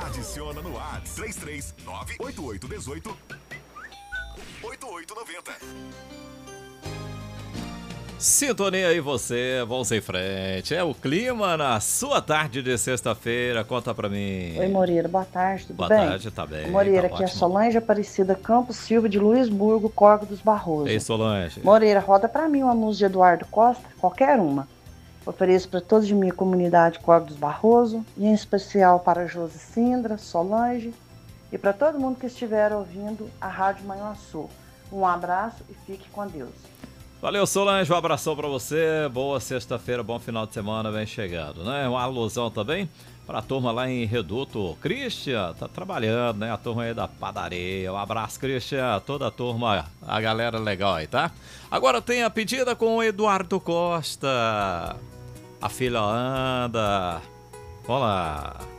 Adiciona no WhatsApp 339-8818-8890. Sintonia aí você, vamos em frente. É o clima na sua tarde de sexta-feira, conta pra mim. Oi, Moreira, boa tarde, tudo Boa bem? Boa tarde, tá bem. Moreira, tá aqui é ótimo. Solange Aparecida Campos Silva de Luisburgo, Córrego dos Barrosos. Ei, Solange. Moreira, roda pra mim uma música de Eduardo Costa, qualquer uma. Ofereço para todos de minha comunidade Córrego dos Barrosos, e em especial para Josi Sindra, Solange e para todo mundo que estiver ouvindo a Rádio Manhuaçu. Um abraço e fique com Deus. Valeu, Solange, um abração pra você, boa sexta-feira, bom final de semana, vem chegando, né? Uma alusão também pra turma lá em Reduto. Christian, tá trabalhando, né? A turma aí da padaria, um abraço, Christian, toda a turma, a galera legal aí, tá? Agora tem a pedida com o Eduardo Costa, A Filha Anda, vamos lá.